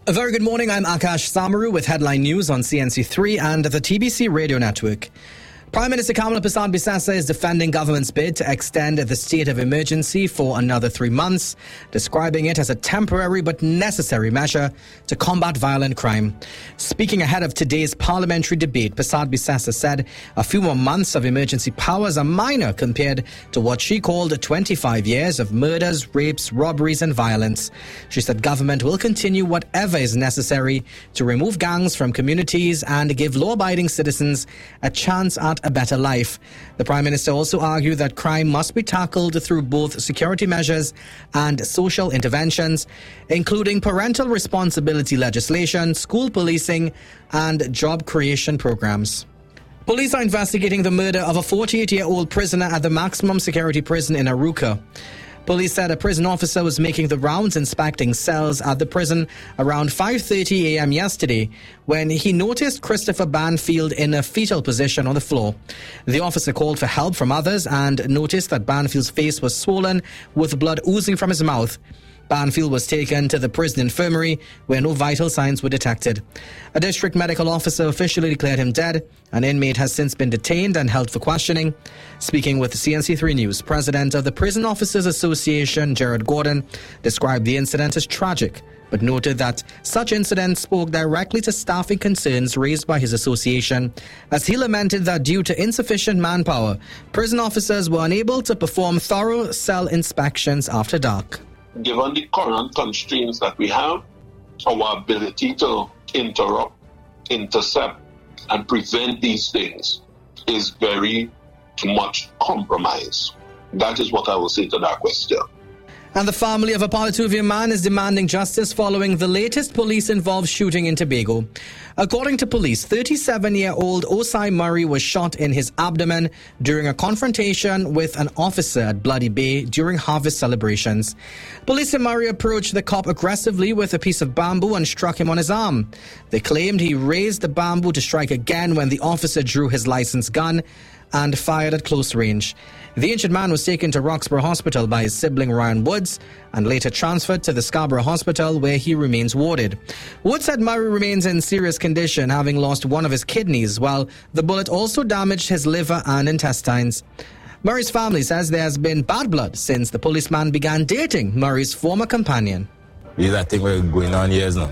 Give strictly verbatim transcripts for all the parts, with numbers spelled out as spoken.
A very good morning. I'm Akash Samaru with headline news on C N C three and the T B C Radio Network. Prime Minister Kamala Persad-Bissessar is defending government's bid to extend the state of emergency for another three months, describing it as a temporary but necessary measure to combat violent crime. Speaking ahead of today's parliamentary debate, Persad-Bissessar said a few more months of emergency powers are minor compared to what she called twenty-five years of murders, rapes, robberies and violence. She said government will continue whatever is necessary to remove gangs from communities and give law-abiding citizens a chance at a better life. The Prime Minister also argued that crime must be tackled through both security measures and social interventions, including parental responsibility legislation, school policing, and job creation programs. Police are investigating the murder of a forty-eight-year-old prisoner at the maximum security prison in Arouca. Police said a prison officer was making the rounds inspecting cells at the prison around five thirty a.m. yesterday when he noticed Christopher Banfield in a fetal position on the floor. The officer called for help from others and noticed that Banfield's face was swollen with blood oozing from his mouth. Banfield was taken to the prison infirmary where no vital signs were detected. A district medical officer officially declared him dead. An inmate has since been detained and held for questioning. Speaking with C N C three News, President of the Prison Officers Association, Gerard Gordon, described the incident as tragic, but noted that such incidents spoke directly to staffing concerns raised by his association, as he lamented that due to insufficient manpower, prison officers were unable to perform thorough cell inspections after dark. Given the current constraints that we have, our ability to interrupt, intercept, and prevent these things is very much compromised. That is what I will say to that question. And the family of a Palatuvian man is demanding justice following the latest police-involved shooting in Tobago. According to police, thirty-seven-year-old Osai Murray was shot in his abdomen during a confrontation with an officer at Bloody Bay during harvest celebrations. Police in Murray approached the cop aggressively with a piece of bamboo and struck him on his arm. They claimed he raised the bamboo to strike again when the officer drew his licensed gun and fired at close range. The injured man was taken to Roxborough Hospital by his sibling Ryan Woods and later transferred to the Scarborough Hospital where he remains warded. Woods said Murray remains in serious condition, having lost one of his kidneys, while the bullet also damaged his liver and intestines. Murray's family says there has been bad blood since the policeman began dating Murray's former companion. This is that thing we're going on years now.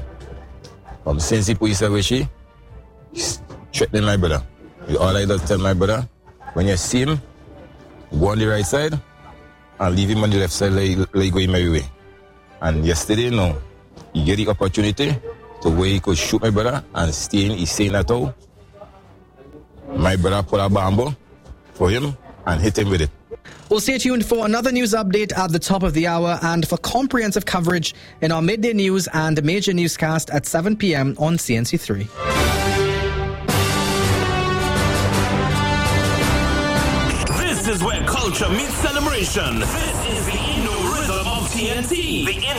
From since the police are with she, he's threatening my brother. All I do is tell my brother, when you see him, go on the right side and leave him on the left side like, like going my way. And yesterday, no, he get the opportunity to where he could shoot my brother and stay in. He's staying at all. My brother put a bamboo for him and hit him with it. Well, stay tuned for another news update at the top of the hour and for comprehensive coverage in our midday news and major newscast at seven p.m. on C N C three. This is where culture meets celebration. This is the Inno Rhythm of T N T. The